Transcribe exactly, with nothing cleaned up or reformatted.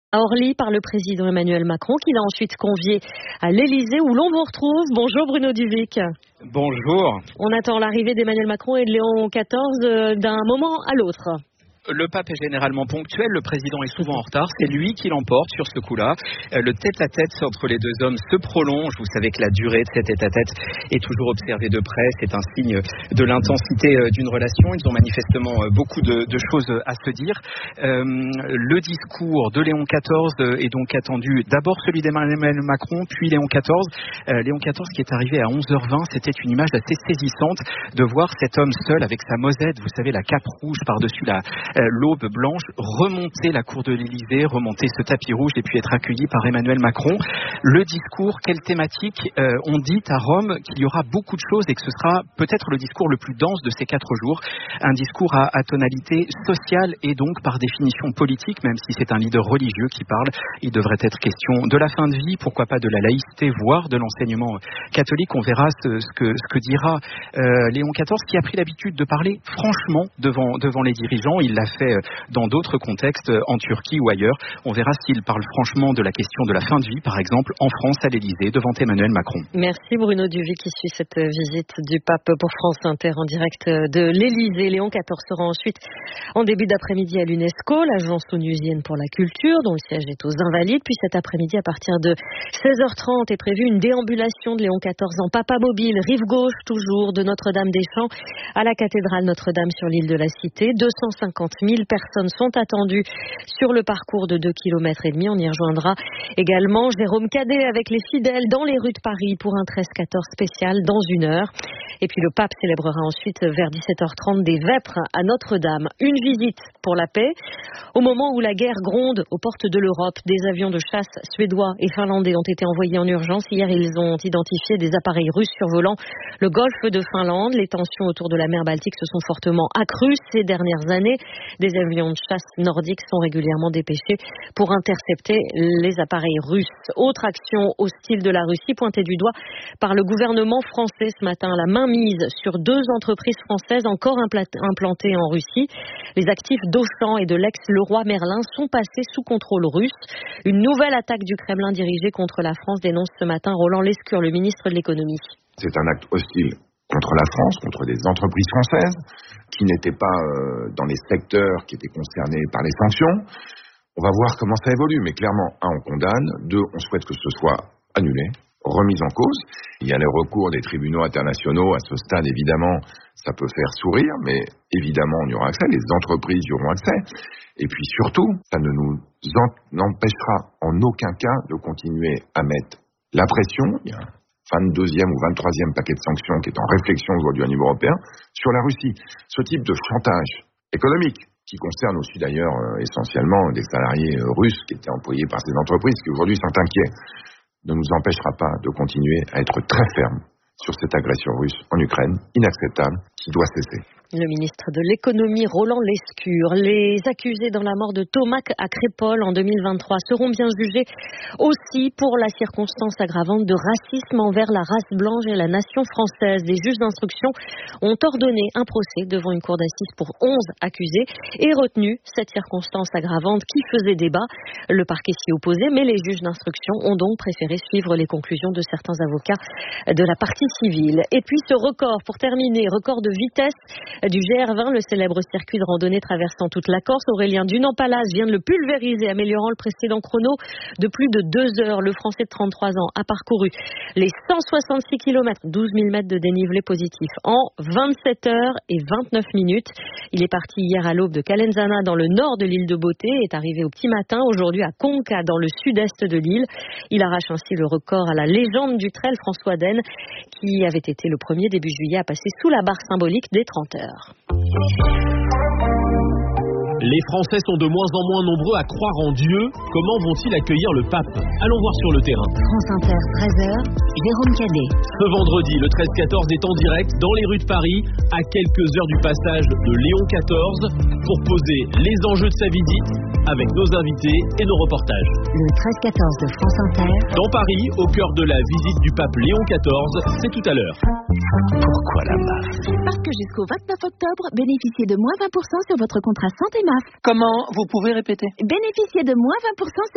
à Orly par le président Emmanuel Macron, qu'il a ensuite convié à l'Élysée où l'on vous retrouve. Bonjour Bruno Duvic. Bonjour. On attend l'arrivée d'Emmanuel Macron et de Léon quatorze d'un moment à l'autre. Le pape est généralement ponctuel, le président est souvent en retard, c'est lui qui l'emporte sur ce coup-là. Le tête-à-tête entre les deux hommes se prolonge, vous savez que la durée de cet tête-à-tête est toujours observée de près, c'est un signe de l'intensité d'une relation, ils ont manifestement beaucoup de, de choses à se dire. Euh, le discours de Léon quatorze est donc attendu, d'abord celui d'Emmanuel Macron, puis Léon quatorze. Euh, Léon quatorze qui est arrivé à onze heures vingt, c'était une image assez saisissante de voir cet homme seul avec sa mosette, vous savez la cape rouge par-dessus la l'aube blanche, remonter la cour de l'Élysée, remonter ce tapis rouge et puis être accueilli par Emmanuel Macron. Le discours, quelle thématique euh, on dit à Rome qu'il y aura beaucoup de choses et que ce sera peut-être le discours le plus dense de ces quatre jours. Un discours à, à tonalité sociale et donc par définition politique, même si c'est un leader religieux qui parle. Il devrait être question de la fin de vie, pourquoi pas de la laïcité, voire de l'enseignement catholique. On verra ce, ce, que, ce que dira euh, Léon quatorze qui a pris l'habitude de parler franchement devant, devant les dirigeants. Il l'a fait dans d'autres contextes, en Turquie ou ailleurs. On verra s'il parle franchement de la question de la fin de vie, par exemple, en France, à l'Élysée, devant Emmanuel Macron. Merci Bruno Duvic qui suit cette visite du pape pour France Inter en direct de l'Élysée. Léon quatorze sera ensuite en début d'après-midi à l'UNESCO, l'agence onusienne pour la culture, dont le siège est aux Invalides. Puis cet après-midi, à partir de seize heures trente, est prévue une déambulation de Léon quatorze en papamobile, rive gauche toujours, de Notre-Dame-des-Champs à la cathédrale Notre-Dame sur l'île de la Cité. deux cent cinquante mille personnes sont attendues sur le parcours de deux kilomètres et demi. On y rejoindra également Jérôme Cadet avec les fidèles dans les rues de Paris pour un treize quatorze spécial dans une heure. Et puis le pape célébrera ensuite vers dix-sept heures trente des vêpres à Notre-Dame. Une visite pour la paix. Au moment où la guerre gronde aux portes de l'Europe, des avions de chasse suédois et finlandais ont été envoyés en urgence. Hier, ils ont identifié des appareils russes survolant le golfe de Finlande. Les tensions autour de la mer Baltique se sont fortement accrues ces dernières années. Des avions de chasse nordiques sont régulièrement dépêchés pour intercepter les appareils russes. Autre action hostile de la Russie pointée du doigt par le gouvernement français ce matin. La mainmise sur deux entreprises françaises encore implantées en Russie. Les actifs d'Auchan et de l'ex-Leroy Merlin sont passés sous contrôle russe. Une nouvelle attaque du Kremlin dirigée contre la France dénonce ce matin Roland Lescure, le ministre de l'économie. C'est un acte hostile contre la France, contre des entreprises françaises qui n'étaient pas euh, dans les secteurs qui étaient concernés par les sanctions. On va voir comment ça évolue, mais clairement, un, on condamne, deux, on souhaite que ce soit annulé, remis en cause. Il y a les recours des tribunaux internationaux. À ce stade, évidemment, ça peut faire sourire, mais évidemment, on y aura accès. Les entreprises y auront accès. Et puis surtout, ça ne nous en empêchera en aucun cas de continuer à mettre la pression. Il y a un vingt-deuxième ou vingt-troisième paquet de sanctions qui est en réflexion aujourd'hui au niveau européen sur la Russie. Ce type de chantage économique, qui concerne aussi d'ailleurs euh, essentiellement des salariés euh, russes qui étaient employés par ces entreprises, qui aujourd'hui sont inquiets, ne nous empêchera pas de continuer à être très ferme sur cette agression russe en Ukraine, inacceptable, qui doit cesser. Le ministre de l'économie Roland Lescure. Les accusés dans la mort de Thomas à Crépol en deux mille vingt-trois seront bien jugés aussi pour la circonstance aggravante de racisme envers la race blanche et la nation française. Les juges d'instruction ont ordonné un procès devant une cour d'assises pour onze accusés et retenu cette circonstance aggravante qui faisait débat. Le parquet s'y opposait, mais les juges d'instruction ont donc préféré suivre les conclusions de certains avocats de la partie civile. Et puis ce record, pour terminer, record de vitesse du G R vingt, le célèbre circuit de randonnée traversant toute la Corse. Aurélien Dunant-Pallas vient de le pulvériser, améliorant le précédent chrono de plus de deux heures. Le Français de trente-trois ans a parcouru les cent soixante-six kilomètres, douze mille mètres de dénivelé positif en vingt-sept heures et vingt-neuf minutes. Il est parti hier à l'aube de Calenzana dans le nord de l'île de Beauté et est arrivé au petit matin aujourd'hui à Conca dans le sud-est de l'île. Il arrache ainsi le record à la légende du trail François Denne qui avait été le premier début juillet à passer sous la barre symbolique des trente heures. Les Français sont de moins en moins nombreux à croire en Dieu. Comment vont-ils accueillir le pape? Allons voir sur le terrain. France Inter, treize heures, Jérôme Cadet. Ce vendredi, le treize quatorze est en direct dans les rues de Paris, à quelques heures du passage de Léon quatorze, pour poser les enjeux de sa visite avec nos invités et nos reportages. Le treize quatorze de France Inter. Dans Paris, au cœur de la visite du pape Léon quatorze, c'est tout à l'heure. Pourquoi la M A F? Parce que jusqu'au vingt-neuf octobre, bénéficiez de moins vingt pour cent sur votre contrat santé M A F. Comment? Vous pouvez répéter? Bénéficiez de moins vingt pour cent sur